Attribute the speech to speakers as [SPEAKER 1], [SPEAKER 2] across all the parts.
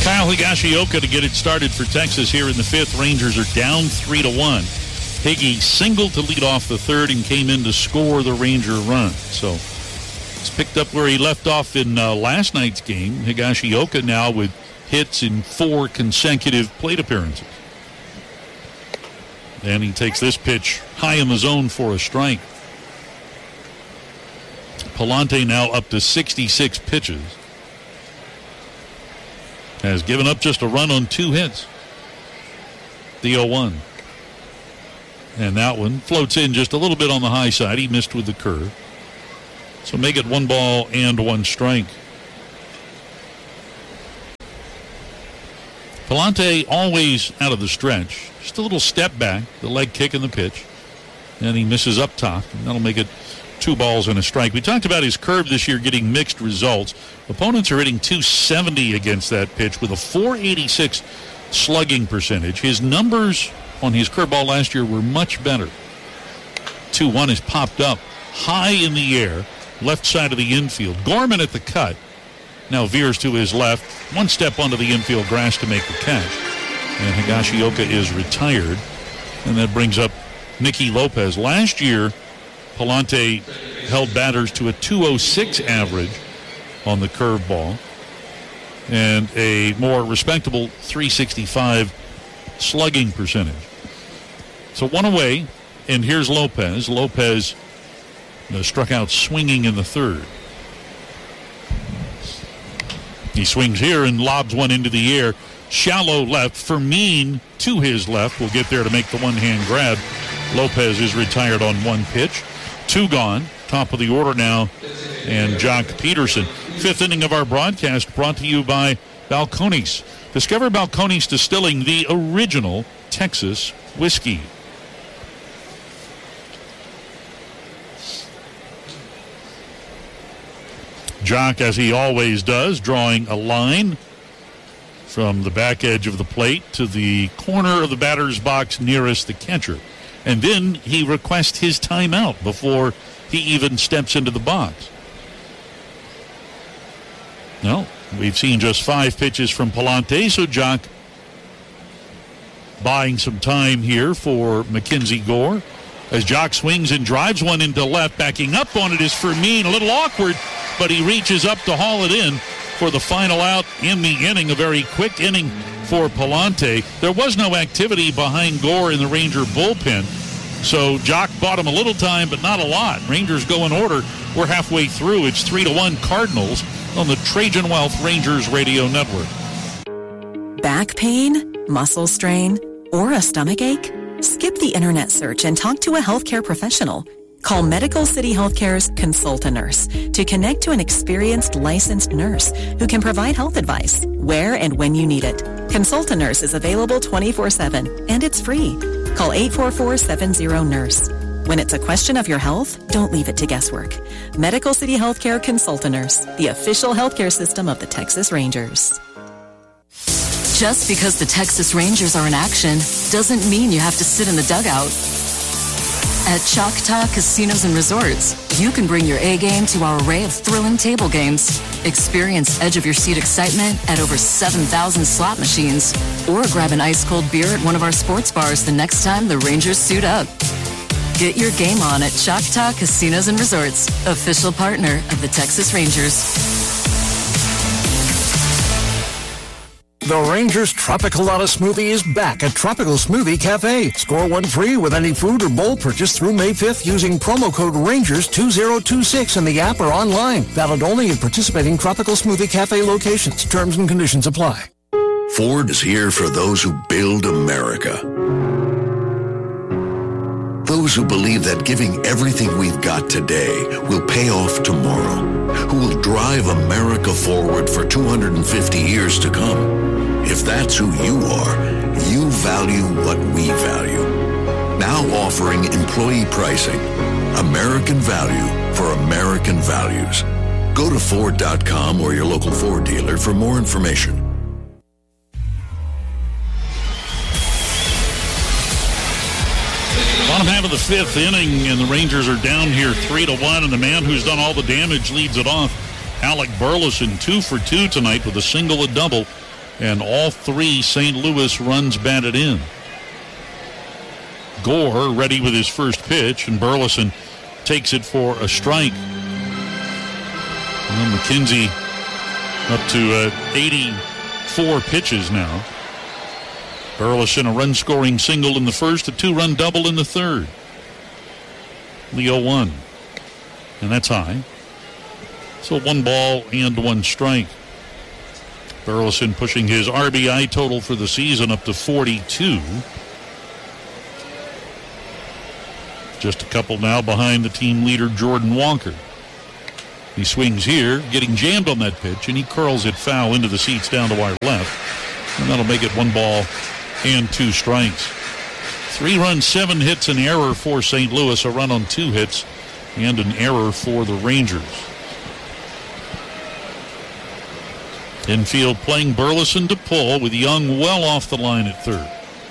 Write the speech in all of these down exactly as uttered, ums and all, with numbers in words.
[SPEAKER 1] Kyle Higashioka to get it started for Texas here in the fifth. Rangers are down three to one. Higgy singled to lead off the third and came in to score the Ranger run. So he's picked up where he left off in uh, last night's game. Higashioka now with hits in four consecutive plate appearances. And he takes this pitch high in the zone for a strike. Palante now up to sixty-six pitches. Has given up just a run on two hits. The oh one. And that one floats in just a little bit on the high side. He missed with the curve. So make it one ball and one strike. Palante always out of the stretch. Just a little step back, the leg kick in the pitch. And he misses up top. And that'll make it two balls and a strike. We talked about his curve this year getting mixed results. Opponents are hitting two seventy against that pitch with a four eighty-six slugging percentage. His numbers on his curveball last year were much better. two one is popped up high in the air, left side of the infield. Gorman at the cut. Now veers to his left. One step onto the infield grass to make the catch. And Higashioka is retired. And that brings up Nicky Lopez. Last year, Palante held batters to a two oh six average on the curveball and a more respectable three sixty-five slugging percentage. So one away, and here's Lopez. Lopez uh, struck out swinging in the third. He swings here and lobs one into the air. Shallow left. Fermin to his left will get there to make the one-hand grab. Lopez is retired on one pitch. Two gone. Top of the order now. And Jock Peterson. Fifth inning of our broadcast brought to you by Balcones. Discover Balcones Distilling, the original Texas whiskey. Jock, as he always does, drawing a line from the back edge of the plate to the corner of the batter's box nearest the catcher. And then he requests his timeout before he even steps into the box. No, we've seen just five pitches from Palante, so Jock buying some time here for Mackenzie Gore. As Jock swings and drives one into left, backing up on it is Fermin. A little awkward, but he reaches up to haul it in for the final out in the inning. A very quick inning for Palante. There was no activity behind Gore in the Ranger bullpen, so Jock bought him a little time, but not a lot. Rangers go in order. We're halfway through. It's three to one Cardinals on the Trajan Wealth Rangers Radio Network.
[SPEAKER 2] Back pain, muscle strain, or a stomach ache? Skip the internet search and talk to a healthcare professional. Call Medical City Healthcare's Consult-A-Nurse to connect to an experienced licensed nurse who can provide health advice where and when you need it. Consult-A-Nurse is available twenty-four seven and it's free. Call eight four four, seven zero, nurse. When it's a question of your health, don't leave it to guesswork. Medical City Healthcare Consult-A-Nurse, the official healthcare system of the Texas Rangers.
[SPEAKER 3] Just because the Texas Rangers are in action doesn't mean you have to sit in the dugout. At Choctaw Casinos and Resorts, you can bring your A game to our array of thrilling table games. Experience edge-of-your-seat excitement at over seven thousand slot machines. Or grab an ice-cold beer at one of our sports bars the next time the Rangers suit up. Get your game on at Choctaw Casinos and Resorts, official partner of the Texas Rangers.
[SPEAKER 4] The Rangers Tropical Lotta Smoothie is back at Tropical Smoothie Cafe. Score one free with any food or bowl purchase through May fifth using promo code Rangers two zero two six in the app or online. Valid only in participating Tropical Smoothie Cafe locations. Terms and conditions apply.
[SPEAKER 5] Ford is here for those who build America. Those who believe that giving everything we've got today will pay off tomorrow. Who will drive America forward for two hundred fifty years to come. If that's who you are, you value what we value. Now offering employee pricing. American value for American values. Go to Ford dot com or your local Ford dealer for more information.
[SPEAKER 1] Bottom half of the fifth inning, and the Rangers are down here three to one, and the man who's done all the damage leads it off. Alec Burleson, two for two tonight with a single, a double, and all three Saint Louis runs batted in. Gore ready with his first pitch, and Burleson takes it for a strike. And then McKenzie up to uh, eighty-four pitches now. Burleson a run-scoring single in the first, a two-run double in the third. The oh one. And that's high. So one ball and one strike. Burleson pushing his R B I total for the season up to forty-two. Just a couple now behind the team leader, Jordan Walker. He swings here, getting jammed on that pitch, and he curls it foul into the seats down to our left. And that'll make it one ball and two strikes. Three runs, seven hits, an error for Saint Louis, a run on two hits, and an error for the Rangers. Infield playing Burleson to pull with Young well off the line at third.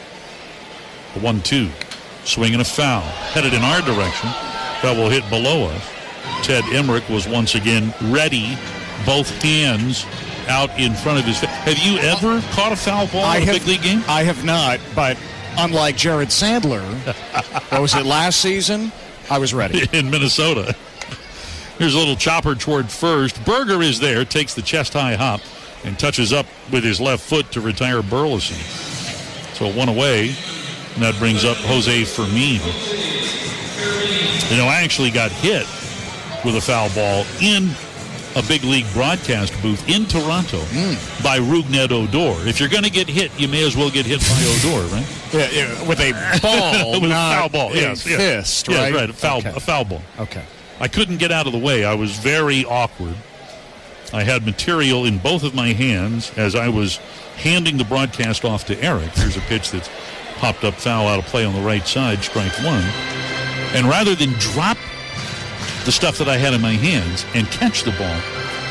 [SPEAKER 1] The one two. Swing and a foul. Headed in our direction. That will hit below us. Ted Emmerich was once again ready. Both hands out in front of his face. Have you ever caught a foul ball
[SPEAKER 6] I
[SPEAKER 1] in a
[SPEAKER 6] have,
[SPEAKER 1] big league game?
[SPEAKER 6] I have not, but unlike Jared Sandler, what was it, last season? I was ready.
[SPEAKER 1] In Minnesota. Here's a little chopper toward first. Berger is there, takes the chest-high hop, and touches up with his left foot to retire Burleson. So one away, and that brings up Jose Fermin. You know, I actually got hit with a foul ball in a big league broadcast booth in Toronto mm. by Rougned Odor. If you're going to get hit, you may as well get hit by Odor, right?
[SPEAKER 6] Yeah, yeah, with a ball,
[SPEAKER 1] with
[SPEAKER 6] not
[SPEAKER 1] a foul ball.
[SPEAKER 6] a
[SPEAKER 1] Yes, yes.
[SPEAKER 6] fist, right?
[SPEAKER 1] Yes, right. A foul,
[SPEAKER 6] okay.
[SPEAKER 1] a foul ball.
[SPEAKER 6] Okay.
[SPEAKER 1] I couldn't get out of the way. I was very awkward. I had material in both of my hands as I was handing the broadcast off to Eric. There's a pitch that's popped up foul out of play on the right side, strike one. And rather than drop the stuff that I had in my hands and catch the ball,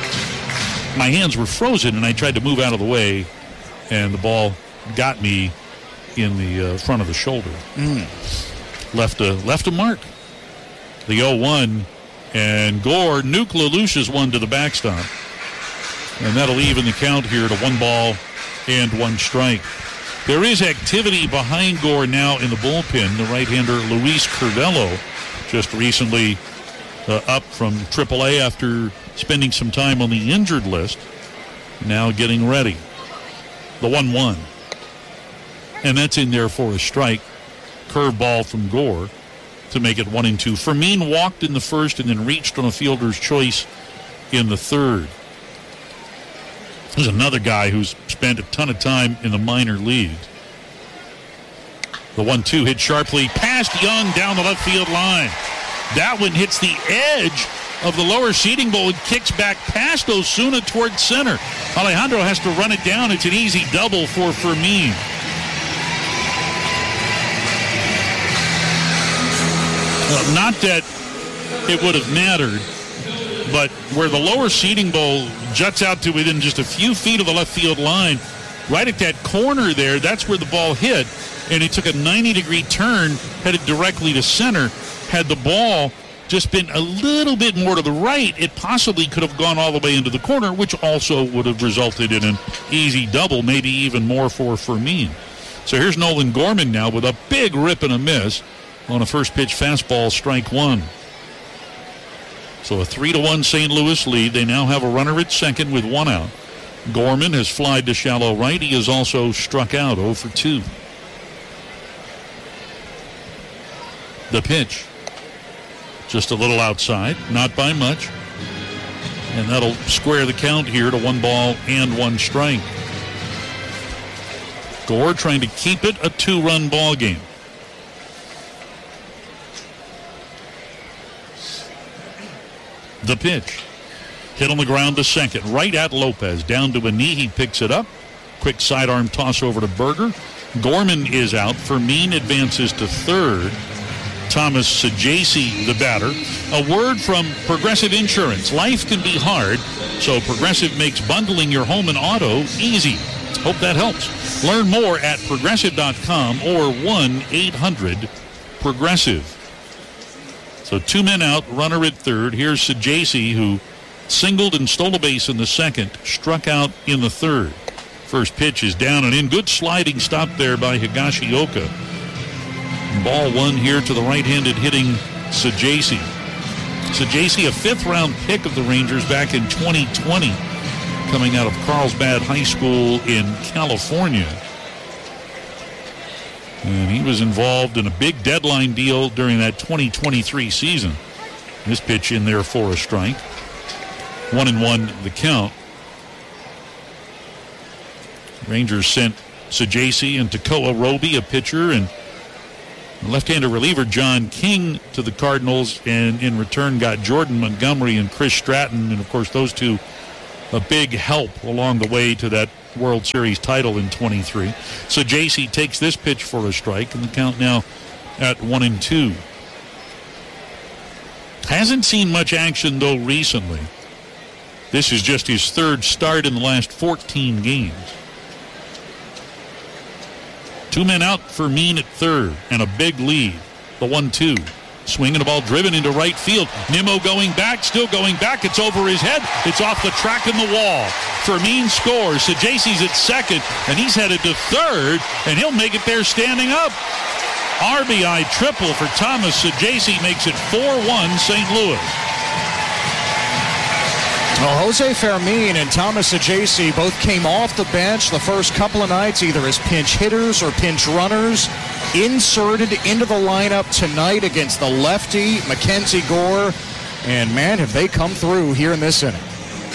[SPEAKER 1] my hands were frozen, and I tried to move out of the way, and the ball got me in the uh, front of the shoulder. Mm. Left a left a mark. The oh one, and Gore, Nuke LaLoosh's one to the backstop. And that'll even the count here to one ball and one strike. There is activity behind Gore now in the bullpen. The right-hander Luis Curvelo just recently uh, up from triple A after spending some time on the injured list. Now getting ready. The one one. And that's in there for a strike. Curveball from Gore to make it one and two. Fermin walked in the first and then reached on a fielder's choice in the third. There's another guy who's spent a ton of time in the minor leagues. The one two hit sharply past Young down the left field line. That one hits the edge of the lower seating bowl and kicks back past Osuna towards center. Alejandro has to run it down. It's an easy double for Fermin. Well, not that it would have mattered, but where the lower seating bowl juts out to within just a few feet of the left field line, right at that corner there, that's where the ball hit, and it took a ninety-degree turn, headed directly to center. Had the ball just been a little bit more to the right, it possibly could have gone all the way into the corner, which also would have resulted in an easy double, maybe even more for Fermin. So here's Nolan Gorman now with a big rip and a miss on a first pitch fastball, strike one. So a three to one Saint Louis lead. They now have a runner at second with one out. Gorman has flied to shallow right. He has also struck out oh for two. The pitch. Just a little outside, not by much. And that'll square the count here to one ball and one strike. Gore trying to keep it a two-run ball game. The pitch. Hit on the ground to second. Right at Lopez. Down to a knee. He picks it up. Quick sidearm toss over to Berger. Gorman is out. Fermin advances to third. Thomas Sajaci, the batter. A word from Progressive Insurance. Life can be hard, so Progressive makes bundling your home and auto easy. Hope that helps. Learn more at progressive dot com or one eight hundred progressive. So two men out, runner at third. Here's Sajaci, who singled and stole a base in the second, struck out in the third. First pitch is down and in. Good sliding stop there by Higashioka. Ball one here to the right-handed hitting Sajaci. Sajaci, a fifth-round pick of the Rangers back in twenty twenty, coming out of Carlsbad High School in California. And he was involved in a big deadline deal during that twenty twenty-three season. This pitch in there for a strike. One and one the count. Rangers sent Sajaci and Tekoa Roby, a pitcher, and left-handed reliever John King to the Cardinals, and in return got Jordan Montgomery and Chris Stratton, and of course those two a big help along the way to that World Series title in twenty-three. Sajaci takes this pitch for a strike, and the count now at one and two. Hasn't seen much action though recently. This is just his third start in the last fourteen games. Two men out for Mean at third, and a big lead. The one two. Swinging the ball driven into right field. Nimmo going back, still going back. It's over his head. It's off the track in the wall. Fermin scores. Sajaci's at second, and he's headed to third, and he'll make it there standing up. R B I triple for Thomas Sajaci makes it four one Saint Louis.
[SPEAKER 6] Well, Jose Fermin and Thomas Sajaci both came off the bench the first couple of nights, either as pinch hitters or pinch runners, inserted into the lineup tonight against the lefty, Mackenzie Gore, and man, have they come through here in this inning.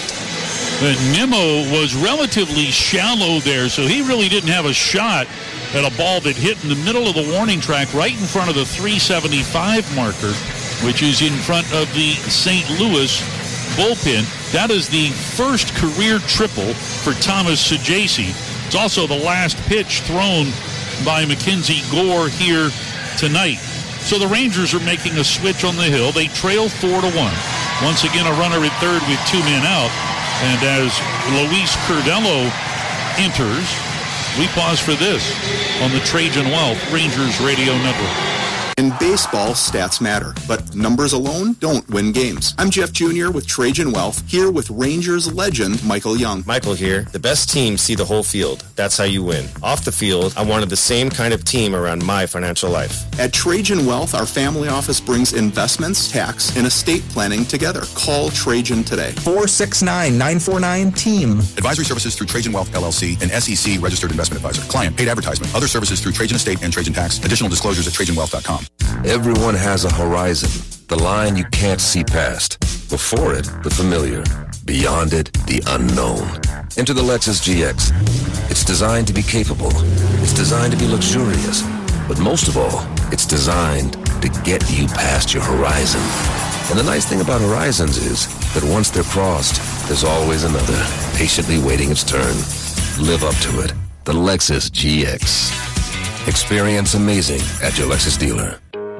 [SPEAKER 1] But Nimmo was relatively shallow there, so he really didn't have a shot at a ball that hit in the middle of the warning track right in front of the three seventy-five marker, which is in front of the Saint Louis bullpen. That is the first career triple for Thomas Sajaci. It's also the last pitch thrown by Mackenzie Gore here tonight. So the Rangers are making a switch on the hill. They trail four to one. Once again, a runner at third with two men out. And as Luis Curdello enters, we pause for this on the Trajan Wealth Rangers Radio Network.
[SPEAKER 7] In baseball, stats matter, but numbers alone don't win games. I'm Jeff Junior with Trajan Wealth, here with Rangers legend Michael Young.
[SPEAKER 8] Michael here. The best teams see the whole field. That's how you win. Off the field, I wanted the same kind of team around my financial life.
[SPEAKER 7] At Trajan Wealth, our family office brings investments, tax, and estate planning together. Call Trajan today.
[SPEAKER 9] four six nine, nine four nine, team.
[SPEAKER 10] Advisory services through Trajan Wealth, L L C, an S E C registered investment advisor. Client paid advertisement. Other services through Trajan Estate and Trajan Tax. Additional disclosures at trajan wealth dot com.
[SPEAKER 11] Everyone has a horizon, the line you can't see past. Before it, the familiar. Beyond it, the unknown. Enter the Lexus G X. It's designed to be capable. It's designed to be luxurious. But most of all, it's designed to get you past your horizon. And the nice thing about horizons is that once they're crossed, there's always another, patiently waiting its turn. Live up to it. The Lexus G X. Experience amazing at your Lexus dealer.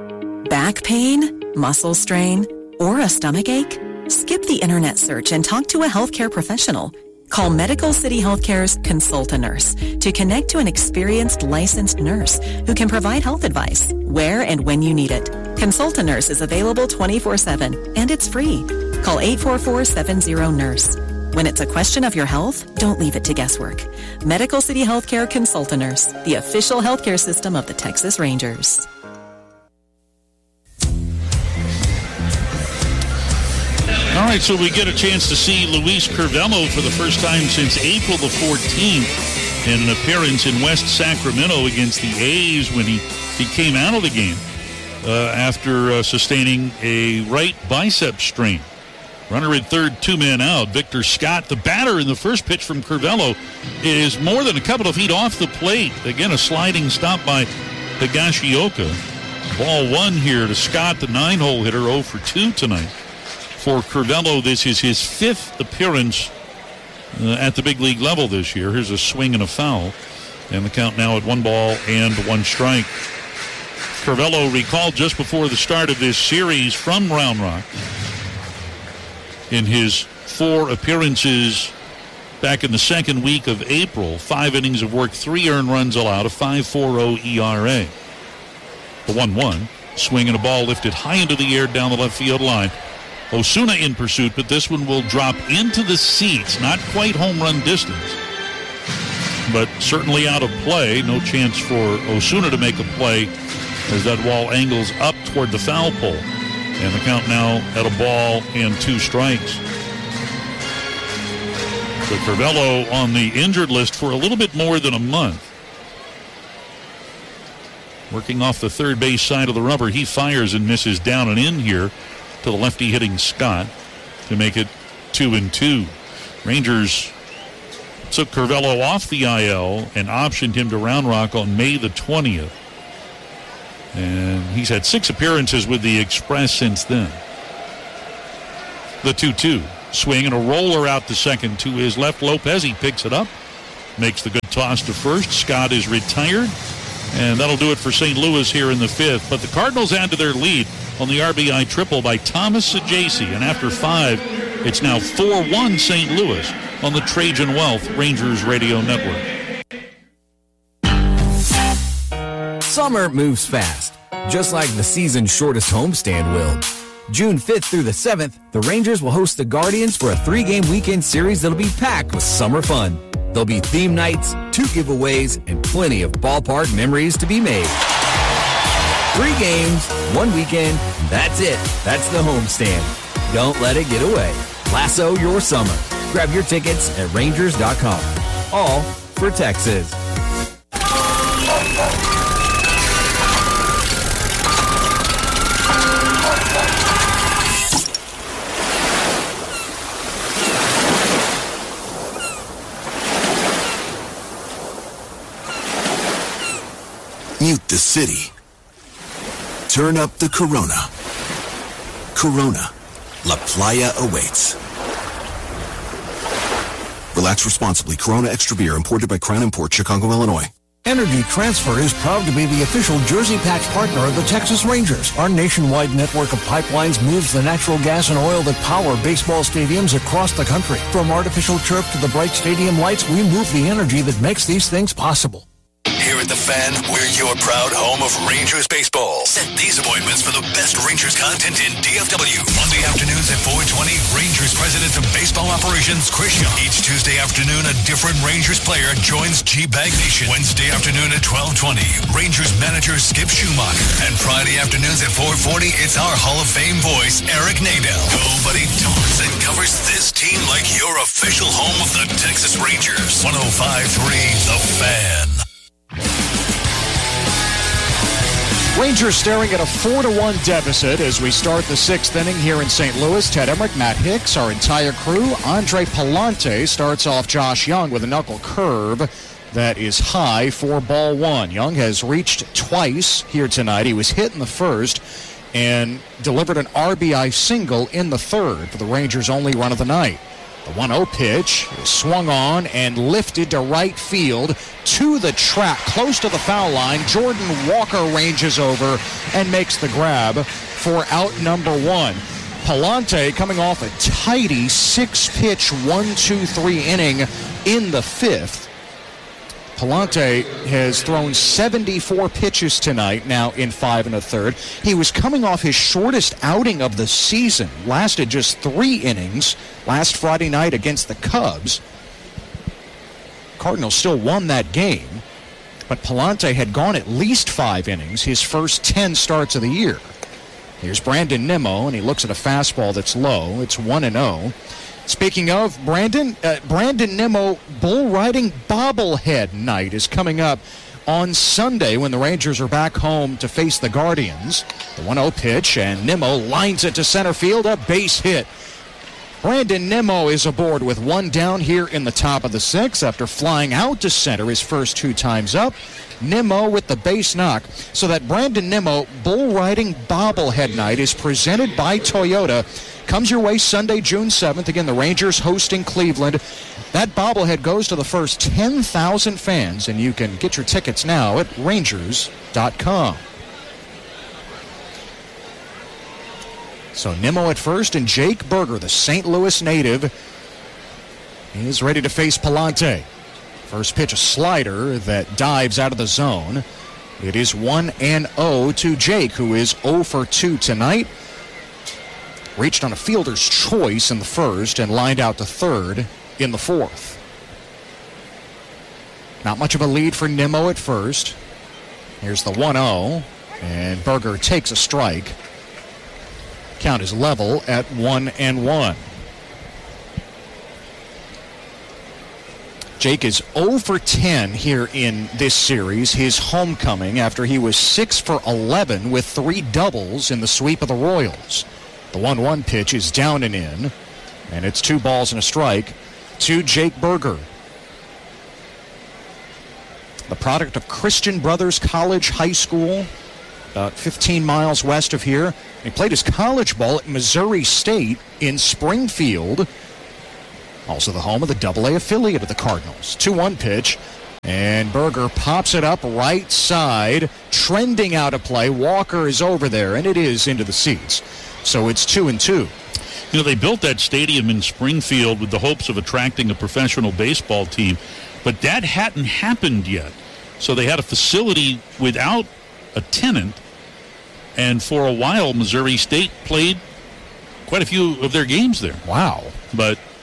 [SPEAKER 2] Back pain, muscle strain, or a stomach ache? Skip the internet search and talk to a healthcare professional. Call Medical City Healthcare's Consult-A-Nurse to connect to an experienced licensed nurse who can provide health advice where and when you need it. Consult-A-Nurse is available twenty-four seven and it's free. Call eight four four, seven zero, nurse. When it's a question of your health, don't leave it to guesswork. Medical City Healthcare Consult-A-Nurse, the official healthcare system of the Texas Rangers.
[SPEAKER 1] All right, so we get a chance to see Luis Curdello for the first time since April the fourteenth in an appearance in West Sacramento against the A's when he, he came out of the game uh, after uh, sustaining a right bicep strain. Runner at third, two men out. Victor Scott, the batter in the first pitch from Curdello, is more than a couple of feet off the plate. Again, a sliding stop by Higashioka. Ball one here to Scott, the nine-hole hitter, oh for two tonight. For Curdello, this is his fifth appearance uh, at the big league level this year. Here's a swing and a foul. And the count now at one ball and one strike. Curdello recalled just before the start of this series from Round Rock in his four appearances back in the second week of April. Five innings of work, three earned runs allowed, a five point four oh E R A. The one one. Swing and a ball lifted high into the air down the left field line. Osuna in pursuit, but this one will drop into the seats. Not quite home run distance. but certainly out of play. No chance for Osuna to make a play as that wall angles up toward the foul pole. And the count now at a ball and two strikes. So Curvelo on the injured list for a little bit more than a month. Working off the third base side of the rubber, he fires and misses down and in here to the lefty hitting Scott to make it two and two. Rangers took Curvelo off the I L and optioned him to Round Rock on May the twentieth. And he's had six appearances with the Express since then. The two two. Swing and a roller out to second to his left. Lopez, he picks it up. Makes the good toss to first. Scott is retired. And that'll do it for Saint Louis here in the fifth. But the Cardinals add to their lead on the R B I triple by Thomas Saggese. And after five, it's now four one Saint Louis on the Trajan Wealth Rangers Radio Network.
[SPEAKER 12] Summer moves fast, just like the season's shortest homestand will. June fifth through the seventh, the Rangers will host the Guardians for a three-game weekend series that'll be packed with summer fun. There'll be theme nights, two giveaways, and plenty of ballpark memories to be made. Three games, one weekend, that's it. That's the homestand. Don't let it get away. Lasso your summer. Grab your tickets at Rangers dot com. All for Texas.
[SPEAKER 13] Mute the city. Turn up the Corona. Corona. La Playa awaits. Relax responsibly. Corona Extra Beer, imported by Crown Import, Chicago, Illinois.
[SPEAKER 4] Energy Transfer is proud to be the official Jersey Patch partner of the Texas Rangers. Our nationwide network of pipelines moves the natural gas and oil that power baseball stadiums across the country. From artificial turf to the bright stadium lights, we move the energy that makes these things possible.
[SPEAKER 14] Here at The Fan, we're your proud home of Rangers baseball. Set these appointments for the best Rangers content in D F W. Monday afternoons at four twenty, Rangers President of Baseball Operations, Chris Young. Each Tuesday afternoon, a different Rangers player joins G-Bag Nation. Wednesday afternoon at twelve twenty, Rangers manager Skip Schumacher. And Friday afternoons at four forty, it's our Hall of Fame voice, Eric Nadel. Nobody talks and covers this team like your official home of the Texas Rangers. one oh five point three The Fan.
[SPEAKER 6] Rangers staring at a four to one deficit as we start the sixth inning here in Saint Louis. Ted Emmerich, Matt Hicks, our entire crew. Andre Palante starts off Josh Young with a knuckle curve that is high for ball one. Young has reached twice here tonight. He was hit in the first and delivered an R B I single in the third for the Rangers' only run of the night. The one oh pitch is swung on and lifted to right field to the track, close to the foul line. Jordan Walker ranges over and makes the grab for out number one. Palante coming off a tidy six-pitch one two three inning in the fifth. Palante has thrown seventy-four pitches tonight, now in five and a third. He was coming off his shortest outing of the season, lasted just three innings last Friday night against the Cubs. Cardinals still won that game, but Palante had gone at least five innings his first ten starts of the year. Here's Brandon Nimmo, and he looks at a fastball that's low. It's one and oh. Speaking of, Brandon, uh, Brandon Nimmo bull riding bobblehead night is coming up on Sunday when the Rangers are back home to face the Guardians. The one oh pitch, and Nimmo lines it to center field, a base hit. Brandon Nimmo is aboard with one down here in the top of the sixth after flying out to center his first two times up. Nimmo with the base knock. So that Brandon Nimmo bull riding bobblehead night is presented by Toyota. Comes your way Sunday, June seventh. Again, the Rangers hosting Cleveland. That bobblehead goes to the first ten thousand fans, and you can get your tickets now at Rangers dot com. So Nimmo at first, and Jake Berger, the Saint Louis native, is ready to face Palante. First pitch, a slider that dives out of the zone. It is one and oh to Jake, who is oh for two tonight. Reached on a fielder's choice in the first and lined out to third in the fourth. Not much of a lead for Nimmo at first. Here's the one oh, and Berger takes a strike. Count is level at one and one. Jake is oh for ten here in this series, his homecoming, after he was six for eleven with three doubles in the sweep of the Royals. The one one pitch is down and in, and it's two balls and a strike to Jake Berger. The product of Christian Brothers College High School, about fifteen miles west of here. He played his college ball at Missouri State in Springfield, also the home of the double A affiliate of the Cardinals. two one pitch, and Berger pops it up right side, trending out of play. Walker is over there, and it is into the seats. So it's two and two.
[SPEAKER 1] You know, they built that stadium in Springfield with the hopes of attracting a professional baseball team, but that hadn't happened yet. So they had a facility without a tenant, and for a while, Missouri State played quite a few of their games there.
[SPEAKER 6] Wow.
[SPEAKER 1] But